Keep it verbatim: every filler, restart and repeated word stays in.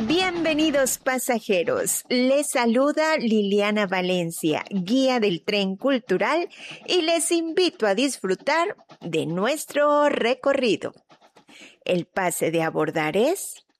Bienvenidos pasajeros, les saluda Liliana Valencia, guía del tren cultural, y les invito a disfrutar de nuestro recorrido. El pase de abordar es